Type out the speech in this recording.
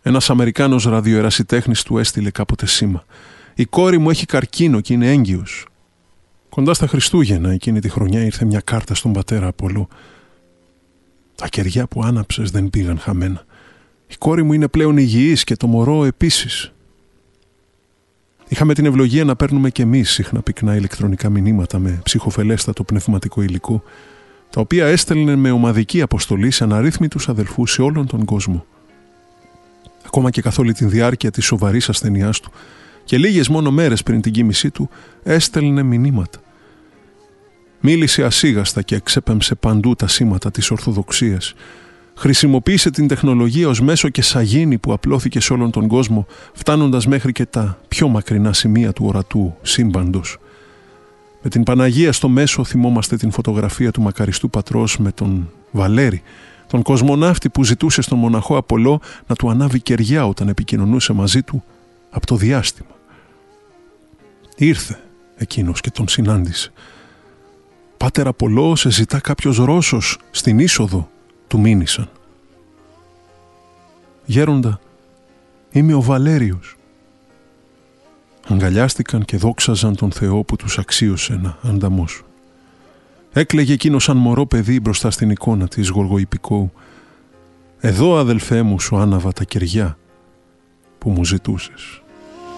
Ένας Αμερικάνος ραδιοερασιτέχνης του έστειλε κάποτε σήμα. «Η κόρη μου έχει καρκίνο και είναι έγκυος». Κοντά στα Χριστούγεννα εκείνη τη χρονιά ήρθε μια κάρτα στον πατέρα Απολό. «Τα κεριά που άναψες δεν πήγαν χαμένα. Η κόρη μου είναι πλέον υγιής και το μωρό επίσης». Είχαμε την ευλογία να παίρνουμε κι εμείς συχνά πυκνά ηλεκτρονικά μηνύματα με ψυχοφελέστατο πνευματικό υλικό, τα οποία έστελνε με ομαδική αποστολή σε αναρρύθμιτους αδελφούς σε όλον τον κόσμο. Ακόμα και καθ' όλη τη διάρκεια της σοβαρής ασθενειάς του και λίγες μόνο μέρες πριν την κοίμησή του έστελνε μηνύματα. Μίλησε ασίγαστα και εξέπεμψε παντού τα σήματα της Ορθοδοξίας. Χρησιμοποίησε την τεχνολογία ως μέσο και σαγίνη που απλώθηκε σε όλον τον κόσμο, φτάνοντας μέχρι και τα πιο μακρινά σημεία του ορατού σύμπαντος. Με την Παναγία στο μέσο θυμόμαστε την φωτογραφία του μακαριστού πατρός με τον Βαλέρη, τον κοσμοναύτη που ζητούσε στον μοναχό Απολό να του ανάβει κεριά όταν επικοινωνούσε μαζί του από το διάστημα. Ήρθε εκείνος και τον συνάντησε. «Πάτερ Απολό, σε ζητά κάποιος Ρώσος στην είσοδο», του μήνυσαν. «Γέροντα, είμαι ο Βαλέριος». Αγκαλιάστηκαν και δόξαζαν τον Θεό που τους αξίωσε να ανταμώσουν. Έκλαιγε εκείνο σαν μωρό παιδί μπροστά στην εικόνα της Γοργοϊππικόου. «Εδώ, αδελφέ μου, σου άναβα τα κεριά που μου ζητούσες».